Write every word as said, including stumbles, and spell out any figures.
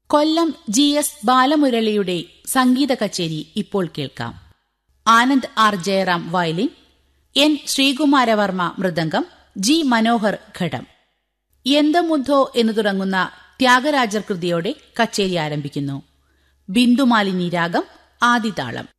കൊല്ലം G S ബാലമുരളിയുടെ സംഗീത കച്ചേരി ഇപ്പോൾ കേൾക്കാം. Anand R Jayaram violin, N Sreekumara Varma mridangam, G Manohar ഘടം. യന്തമുദ്ധോ എന്നു തുടങ്ങുന്ന ത്യാഗരാജർ കൃതിയോടെ കച്ചേരി ആരംഭിക്കുന്നു. ബിന്ദുമാലിനി രാഗം, ആദിതാളം.